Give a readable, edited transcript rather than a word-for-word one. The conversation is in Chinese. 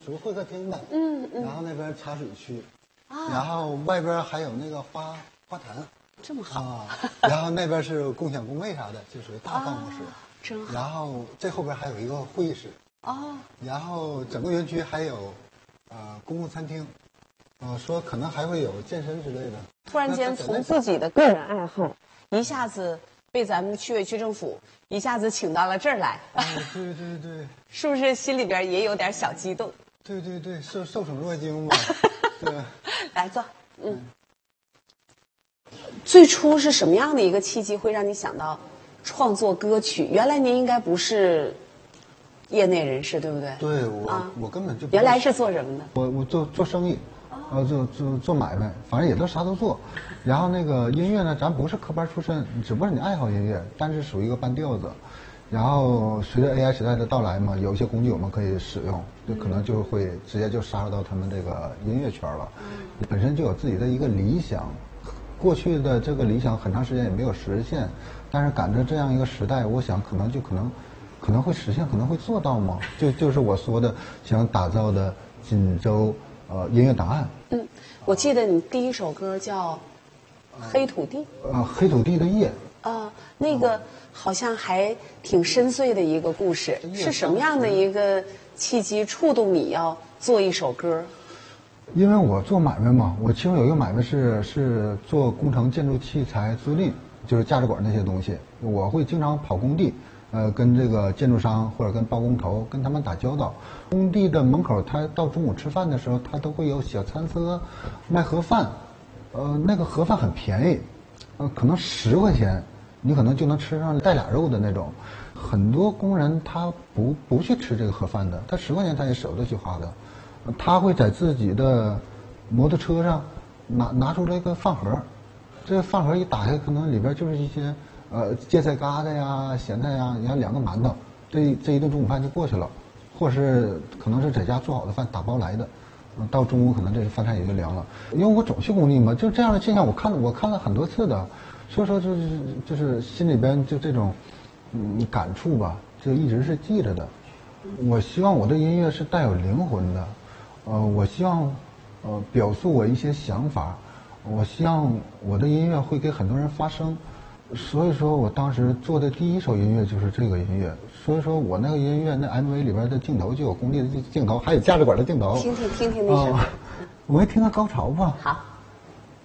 属于会客厅的，然后那边茶水区， 啊， 然后外边还有那个花坛， 这么好啊，然后那边是共享工位啥的，就属于大办公室， 真好。 然后这后边还有一个会议室， 哦， 然后整个园区还有，公共餐厅，说可能还会有健身之类的。 突然间从自己的个人爱好，一下子被咱们区委区政府一下子请到了这儿来， 对对对， 是不是心里边也有点小激动？ 对对对，受宠若惊嘛。对， 来坐，最初是什么样的一个契机会让你想到创作歌曲？原来您应该不是业内人士，对不对？ 对我根本就不原来是做什么的？ 我做生意，做买卖，反正也都啥都做。然后那个音乐呢，咱不是科班出身，只不过你爱好音乐，但是属于一个半吊子。然后随着 AI 时代的到来嘛，有一些工具我们可以使用，就可能就会直接就杀入到他们这个音乐圈了。本身就有自己的一个理想，过去的这个理想很长时间也没有实现，但是赶着这样一个时代，我想可能会实现，可能会做到吗？就是我说的想打造的锦州音乐档案。 我记得你第一首歌叫《黑土地》。 黑土地的夜。 那个好像还挺深邃的一个故事，是什么样的一个契机触动你要做一首歌？ 因为我做买卖嘛，我其中有一个买卖是做工程建筑器材租赁，就是架子管那些东西。我会经常跑工地，跟这个建筑商或者跟包工头跟他们打交道。工地的门口，他到中午吃饭的时候，他都会有小餐车卖盒饭，那个盒饭很便宜，可能10块钱。你可能就能吃上带俩肉的那种，很多工人他不去吃这个盒饭的，他10块钱他也舍不得去花的，他会在自己的摩托车上拿出来一个饭盒，这个饭盒一打开，可能里边就是一些芥菜疙瘩呀、咸菜呀，你看2个馒头，这一顿中午饭就过去了，或是可能是在家做好的饭打包来的，到中午可能这个饭菜也就凉了。因为我总去工地嘛，就这样的现象我看了很多次的。所以说就是心里边就这种感触吧，就一直是记着的。我希望我的音乐是带有灵魂的，我希望表述我一些想法，我希望我的音乐会给很多人发声。所以说我当时做的第一首音乐就是这个音乐。所以说我那个音乐那 MV 里边的镜头就有工地的镜头，还有架子管的镜头。 听听那声。 我们听个高潮吧。 好。